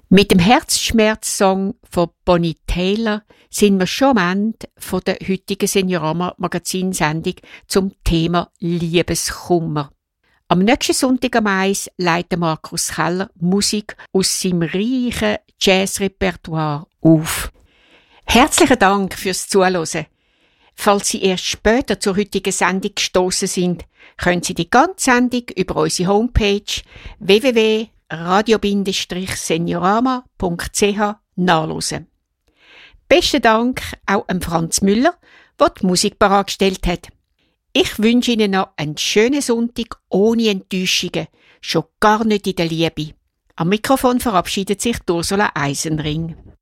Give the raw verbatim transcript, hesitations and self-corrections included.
Mit dem Herzschmerz-Song von Bonnie Tyler sind wir schon am Ende von der heutigen Seniorama-Magazinsendung zum Thema Liebeskummer. Am nächsten Sonntag am eins leitet Markus Keller Musik aus seinem reichen Jazzrepertoire auf. Herzlichen Dank fürs Zuhören. Falls Sie erst später zur heutigen Sendung gestossen sind, können Sie die ganze Sendung über unsere Homepage w w w punkt radio seniorama punkt c h nachhören. Besten Dank auch an Franz Müller, der die Musik bereitgestellt hat. Ich wünsche Ihnen noch einen schönen Sonntag ohne Enttäuschungen, schon gar nicht in der Liebe. Am Mikrofon verabschiedet sich Ursula Eisenring.